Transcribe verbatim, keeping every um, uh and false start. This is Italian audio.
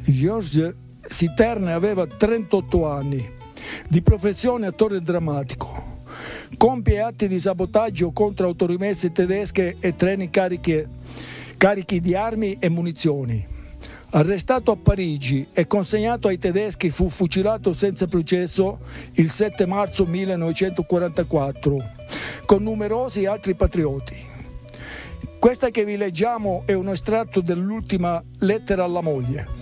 Georges Citerne aveva trentotto anni, di professione attore drammatico. Compie atti di sabotaggio contro automezzi tedesche e treni carichi, carichi di armi e munizioni. Arrestato a Parigi e consegnato ai tedeschi, fu fucilato senza processo il sette marzo millenovecentoquarantaquattro con numerosi altri patrioti. Questa che vi leggiamo è un estratto dell'ultima lettera alla moglie.